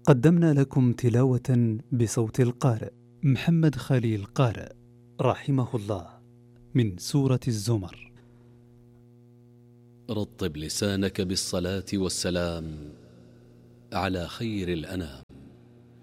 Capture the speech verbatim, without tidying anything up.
قدمنا لكم تلاوة بصوت القارئ محمد خليل قارئ رحمه الله من سورة الزمر. رطب لسانك بالصلاة والسلام على خير الأنام.